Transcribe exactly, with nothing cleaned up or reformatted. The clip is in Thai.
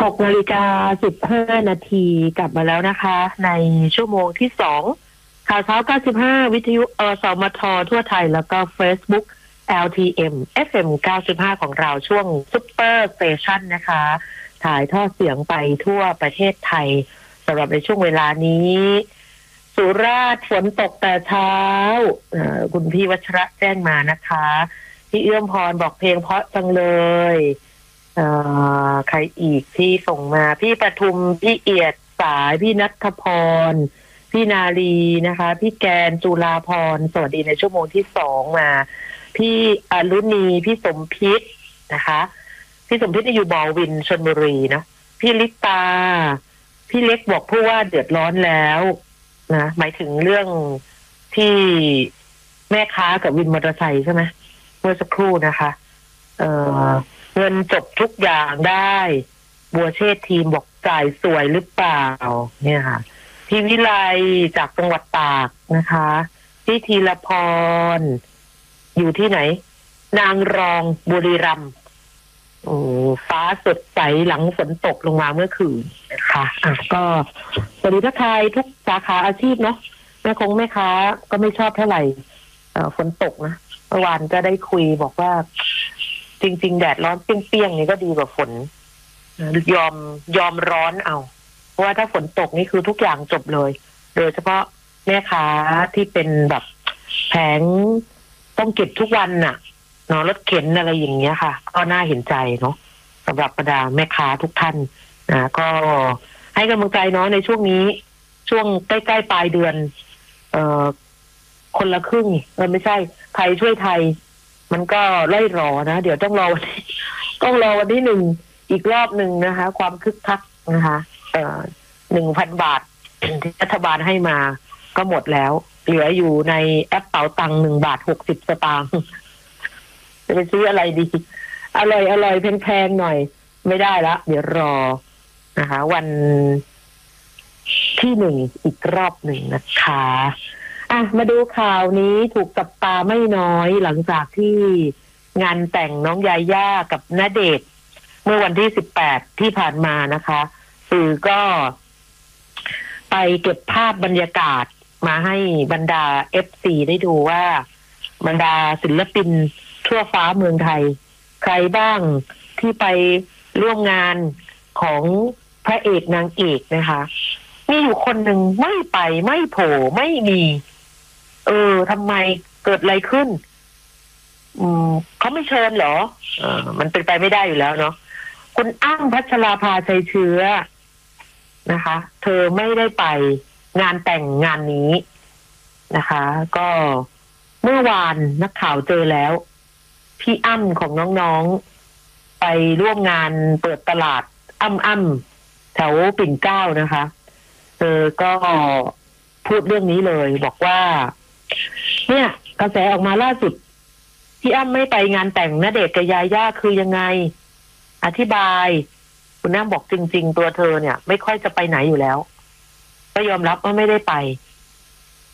หกนาฬิกาสิบห้านาทีกลับมาแล้วนะคะในชั่วโมงที่สองข่าวเช้าเก้าสิบห้าวิทยุอสมททั่วไทยแล้วก็ Facebook แอล ที เอ็ม เอฟ เอ็ม เก้าสิบห้าของเราช่วงซุปเปอร์สเตชันนะคะถ่ายทอดเสียงไปทั่วประเทศไทยสำหรับในช่วงเวลานี้สุราษฎร์ฝนตกแต่เช้าคุณพี่วัชระแจ้งมานะคะพี่เอื้อมพรบอกเพลงเพราะจังเลยใครอีกที่ส่งมาพี่ปทุมพี่เอียดสายพี่ณัฐพรพี่นาลีนะคะพี่แกนจุฬาพรสวัสดีในชั่วโมงที่สองมาพี่อรุณีพี่สมพิษนะคะพี่สมพิษอยู่บอวินชลบุรีนะพี่ลิตาพี่เล็กบอกผู้ว่าเดือดร้อนแล้วนะหมายถึงเรื่องที่แม่ค้ากับวินมอเตอร์ไซค์ใช่ไหมเมื่อสักครู่นะคะเอ่อเงินจบทุกอย่างได้บัวเชษทีมบอกจ่ายสวยหรือเปล่าเนี่ยค่ะพี่วิไลจากจังหวัดตากนะคะพี่ธีรพรอยู่ที่ไหนนางรองบุรีรัมย์โอ้ฟ้าสดใสหลังฝนตกลงมาเมื่อคืนนะคะอ่ะก็สวัสดีทักทายทุกสาขาอาชีพเนาะแม่คงแม่ค้าก็ไม่ชอบเท่าไหร่เอ่อฝนตกนะเมื่อวานก็ได้คุยบอกว่าจริงๆแดดร้อนเปรี้ยงๆนี่ก็ดีกว่าฝนยอมยอมร้อนเอาเพราะว่าถ้าฝนตกนี่คือทุกอย่างจบเลยโดยเฉพาะแม่ค้าที่เป็นแบบแผงต้องเก็บทุกวันน่ะเนาะรถเข็นอะไรอย่างเงี้ยค่ะก็น่าเห็นใจเนาะสำหรับบรรดาแม่ค้าทุกท่านนะก็ให้กำลังใจเนาะในช่วงนี้ช่วงใกล้ๆปลายเดือนเอ่อคนละครึ่งเออไม่ใช่ไทยช่วยไทยมันก็ไล่รอนะเดี๋ยวต้องรอวันที่ต้องรอวันที่หนึ่งอีกรอบหนึ่งนะคะ ความคึกคักนะคะเอ่อหนึ่งพันบาทที่รัฐบาลให้มาก็หมดแล้วเหลืออยู่ในแอปเป๋าตังค์หนึ่งบาทหกสิบสตางค์จะไปซื้ออะไรดีอร่อยอร่อยแพงๆหน่อยไม่ได้ละเดี๋ยวรอนะคะวันที่หนึ่งอีกรอบหนึ่งนะคะอ่ะมาดูข่าวนี้ถูกจับตาไม่น้อยหลังจากที่งานแต่งน้องยาย่ากับณเดชน์เมื่อวันที่สิบแปดที่ผ่านมานะคะสื่อก็ไปเก็บภาพบรรยากาศมาให้บรรดา เอฟ ซี ได้ดูว่าบรรดาศิลปินทั่วฟ้าเมืองไทยใครบ้างที่ไปร่วมงานของพระเอกนางเอกนะคะมีอยู่คนหนึ่งไม่ไปไม่โผล่ไม่มีเออทำไมเกิดอะไรขึ้นอืมเขาไม่เชิญเหรอเออมันเป็นไปไม่ได้อยู่แล้วเนาะคุณอ้ำพัชราภาชัยเชื้อนะคะเธอไม่ได้ไปงานแต่งงานนี้นะคะก็เมื่อวานนักข่าวเจอแล้วพี่อ้ำของน้องๆไปร่วมงานเปิดตลาดอ้ำอ้ำแถวปิ่นเกล้านะคะเธอก็พูดเรื่องนี้เลยบอกว่าเนี่ยกระแสออกมาล่าสุดพี่อ้ำไม่ไปงานแต่งณเดชน์กับยาย่าคือยังไงอธิบายคุณอ้ำบอกจริงๆตัวเธอเนี่ยไม่ค่อยจะไปไหนอยู่แล้วก็ยอมรับว่าไม่ได้ไป